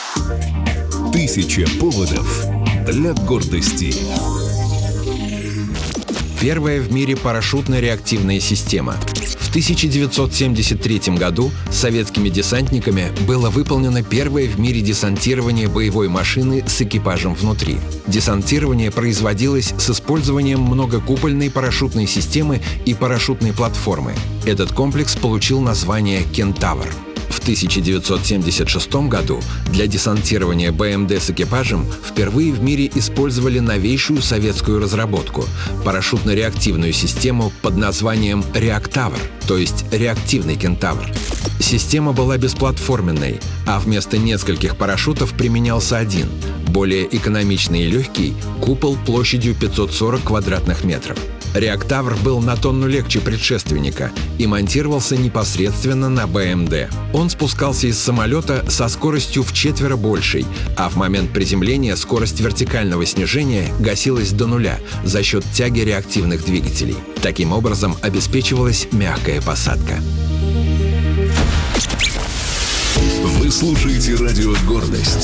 Тысяча поводов для гордости. Первая в мире парашютно-реактивная система. В 1973 году советскими десантниками было выполнено первое в мире десантирование боевой машины с экипажем внутри. Десантирование производилось с использованием многокупольной парашютной системы и парашютной платформы. Этот комплекс получил название «Кентавр». В 1976 году для десантирования БМД с экипажем впервые в мире использовали новейшую советскую разработку – парашютно-реактивную систему под названием «Реактавр», то есть реактивный кентавр. Система была бесплатформенной, а вместо нескольких парашютов применялся один, более экономичный и легкий, купол площадью 540 квадратных метров. Реактавр был на тонну легче предшественника и монтировался непосредственно на БМД. Он спускался из самолета со скоростью вчетверо большей, а в момент приземления скорость вертикального снижения гасилась до нуля за счет тяги реактивных двигателей. Таким образом обеспечивалась мягкая посадка. Вы слушаете радио «Гордость».